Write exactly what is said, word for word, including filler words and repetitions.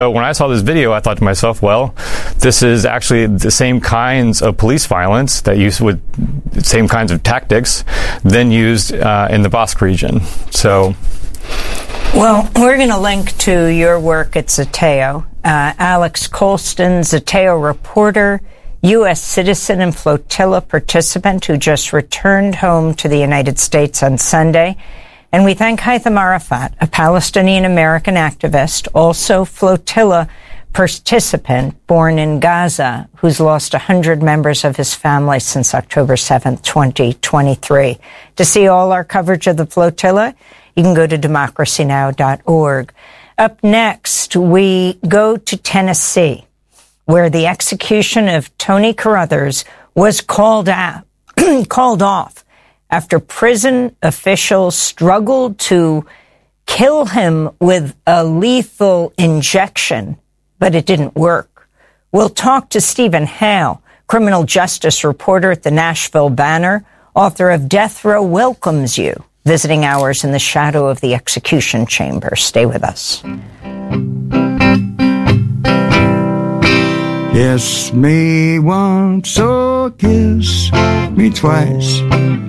So when I saw this video, I thought to myself, well, this is actually the same kinds of police violence that used with same kinds of tactics then used uh, in the Basque region. So, well, we're going to link to your work at Zeteo. Uh, Alex Colston, Zeteo reporter, U S citizen and flotilla participant who just returned home to the United States on Sunday. And we thank Haitham Arafat, a Palestinian-American activist, also flotilla participant born in Gaza, who's lost one hundred members of his family since October seventh, twenty twenty-three. To see all our coverage of the flotilla, you can go to democracy now dot org. Up next, we go to Tennessee, where the execution of Tony Carruthers was called out, called off, after prison officials struggled to kill him with a lethal injection, but it didn't work. We'll talk to Stephen Hale, criminal justice reporter at the Nashville Banner, author of Death Row Welcomes You, visiting hours in the shadow of the execution chamber. Stay with us. Kiss me once, or kiss me twice.